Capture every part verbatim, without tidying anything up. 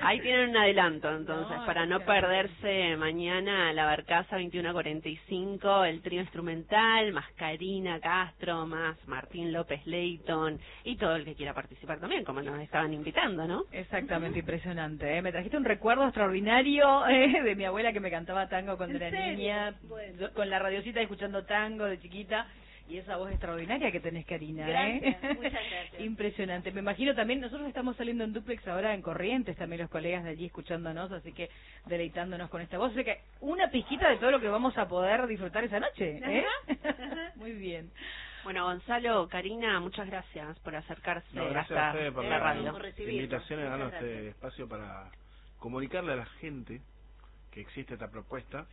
Ahí tienen un adelanto, entonces, No, para no perderse mañana la Barcaza veintiuno cuarenta y cinco, el trío instrumental, más Karina Castro, más Martín López Leighton, y todo el que quiera participar también, como nos estaban invitando, ¿no? Exactamente, impresionante. ¿eh? Me trajiste un recuerdo extraordinario eh, de mi abuela que me cantaba tango cuando ¿En era serio? niña, Bueno. yo con la radiocita escuchando tango de chiquita. Y esa voz extraordinaria que tenés, Karina, Gracias, ¿eh? muchas gracias. Impresionante. Me imagino también, nosotros estamos saliendo en duplex ahora en Corrientes, también los colegas de allí escuchándonos, así que deleitándonos con esta voz. Así que una pizquita de todo lo que vamos a poder disfrutar esa noche, ¿eh? Ajá, ajá. Muy bien. Bueno, Gonzalo, Karina, muchas gracias por acercarse No, gracias hasta a ustedes por la la, radio. por la recibirnos. invitación y Muchas darnos este gracias. espacio para comunicarle a la gente que existe esta propuesta.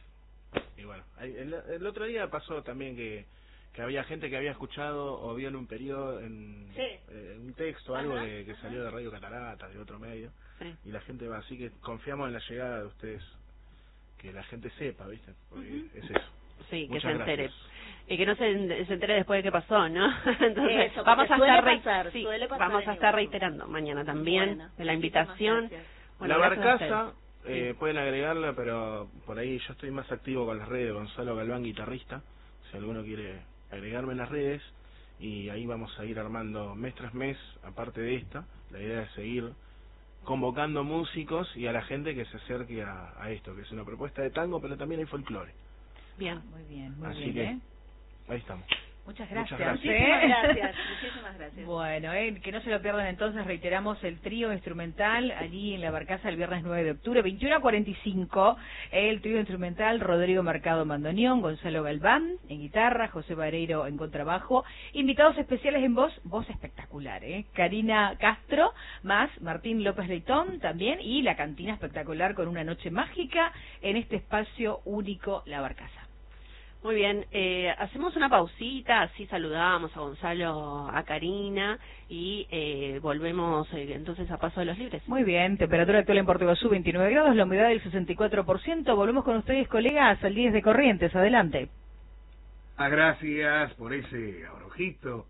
Y bueno, ahí- el, el otro día pasó también que que había gente que había escuchado o vio en un periodo, en Sí. eh, un texto, algo Ajá, que, que ajá. salió de Radio Catarata, de otro medio, Sí. y la gente va, así que confiamos en la llegada de ustedes, que la gente sepa, ¿viste? Porque Ujú. es eso. Sí, que Muchas se entere. gracias. Y que no se, se entere después de qué pasó, ¿no? Entonces, Eso, vamos a porque estar, suele rei- pasar, sí, suele pasar vamos en a estar Iguazú. reiterando mañana también Bueno, de la muchísimas invitación. gracias. Bueno, la gracias a Barcaza, ustedes. eh, Sí. pueden agregarla, pero por ahí yo estoy más activo con las redes de Gonzalo Galván, guitarrista, si alguno quiere agregarme en las redes, y ahí vamos a ir armando mes tras mes, aparte de esta, la idea es seguir convocando músicos y a la gente que se acerque a, a esto, que es una propuesta de tango, pero también hay folclore. Bien. Muy bien, muy Así bien, que ¿eh? ahí estamos. Muchas Muchas gracias. gracias. ¿eh? Muchísimas gracias, muchísimas gracias. Bueno, eh, que no se lo pierdan entonces, reiteramos el trío instrumental allí en la Barcaza el viernes nueve de octubre, veintiuno a cuarenta y cinco, el trío instrumental Rodrigo Mercado en bandoneón, Gonzalo Galván en guitarra, José Vareiro en contrabajo, invitados especiales en voz, voz espectacular, eh, Karina Castro, más Martín López Leitón también, y la cantina espectacular con una noche mágica en este espacio único, la Barcaza. Muy bien, eh, hacemos una pausita, así saludamos a Gonzalo, a Karina y eh, volvemos eh, entonces a Paso de los Libres. Muy bien, temperatura actual en Puerto Iguazú veintinueve grados, la humedad del sesenta y cuatro por ciento. Volvemos con ustedes, colegas, al diez de Corrientes. Adelante. Ah, gracias por ese abrojito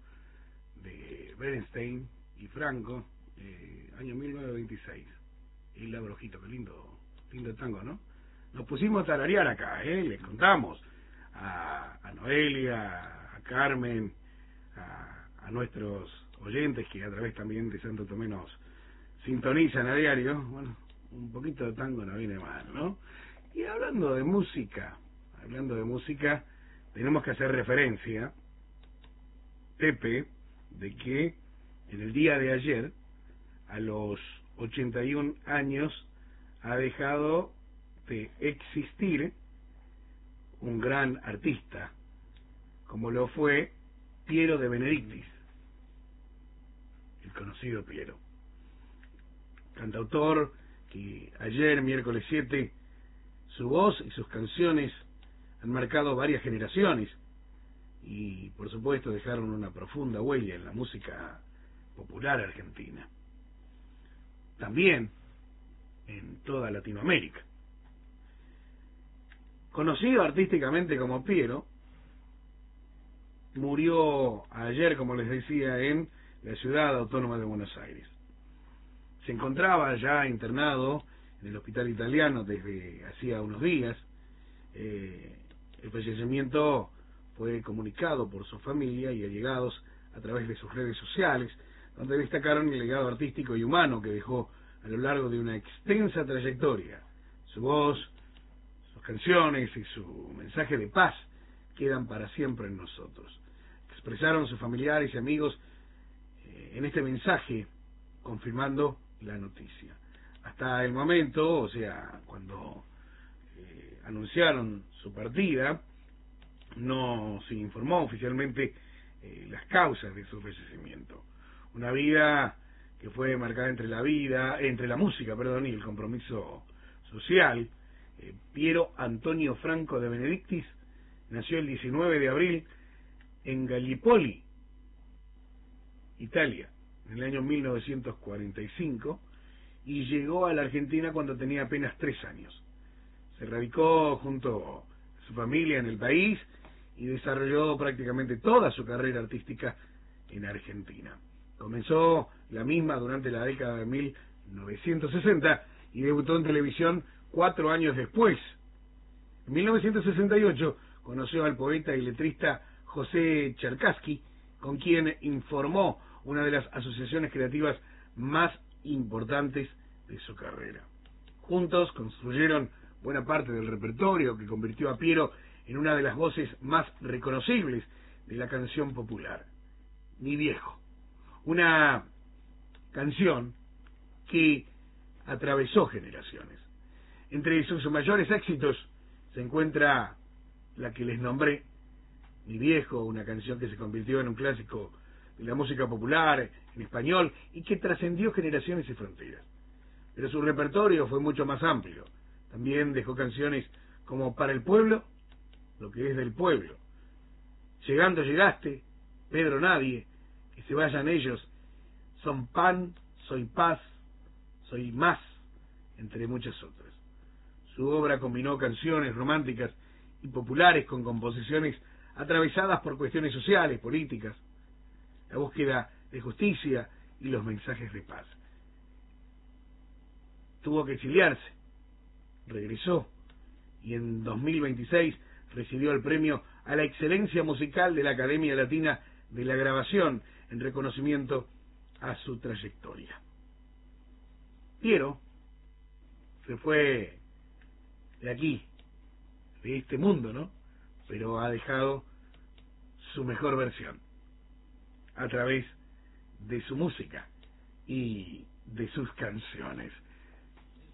de Bernstein y Franco, eh, año mil novecientos veintiséis. El abrojito, qué lindo, lindo tango, ¿no? Nos pusimos a tararear acá, ¿eh? Les contamos a, a Noelia, a Carmen, a, a nuestros oyentes que a través también de Santo Tomé nos sintonizan a diario. Bueno, un poquito de tango no viene mal, ¿no? Y hablando de música, hablando de música, tenemos que hacer referencia, Pepe, de que en el día de ayer, a los ochenta y un años, ha dejado de existir un gran artista, como lo fue Piero de Benedictis, el conocido Piero, cantautor que ayer, miércoles siete, su voz y sus canciones han marcado varias generaciones y, por supuesto, dejaron una profunda huella en la música popular argentina, también en toda Latinoamérica. Conocido artísticamente como Piero, murió ayer, como les decía, en la ciudad autónoma de Buenos Aires. Se encontraba ya internado en el hospital italiano desde hacía unos días. Eh, el fallecimiento fue comunicado por su familia y allegados a través de sus redes sociales, donde destacaron el legado artístico y humano que dejó a lo largo de una extensa trayectoria. Su voz, sus canciones y su mensaje de paz quedan para siempre en nosotros. Expresaron sus familiares y amigos eh, en este mensaje, confirmando la noticia. Hasta el momento, o sea, cuando eh, anunciaron su partida, no se informó oficialmente eh, las causas de su fallecimiento. Una vida que fue marcada entre la vida, entre la música, perdón, y el compromiso social. Eh, Piero Antonio Franco de Benedictis nació el diecinueve de abril en Gallipoli, Italia, en el año mil novecientos cuarenta y cinco, y llegó a la Argentina cuando tenía apenas tres años. Se radicó junto a su familia en el país y desarrolló prácticamente toda su carrera artística en Argentina. Comenzó la misma durante la década de mil novecientos sesenta y debutó en televisión cuatro años después. En mil novecientos sesenta y ocho conoció al poeta y letrista José Cherkassky, con quien informó una de las asociaciones creativas más importantes de su carrera. Juntos construyeron buena parte del repertorio que convirtió a Piero en una de las voces más reconocibles de la canción popular, Mi Viejo, una canción que atravesó generaciones. Entre sus mayores éxitos se encuentra la que les nombré, Mi Viejo, una canción que se convirtió en un clásico de la música popular en español y que trascendió generaciones y fronteras. Pero su repertorio fue mucho más amplio. También dejó canciones como Para el Pueblo, Lo que es del pueblo, Llegando llegaste, Pedro Nadie, Que se vayan ellos, Son pan, Soy paz, Soy más, entre muchas otras. Su obra combinó canciones románticas y populares con composiciones atravesadas por cuestiones sociales, políticas, la búsqueda de justicia y los mensajes de paz. Tuvo que exiliarse, regresó y en dos mil veintiséis recibió el premio a la excelencia musical de la Academia Latina de la Grabación en reconocimiento a su trayectoria. Piero se fue de aquí, de este mundo, ¿no? Pero ha dejado su mejor versión a través de su música y de sus canciones.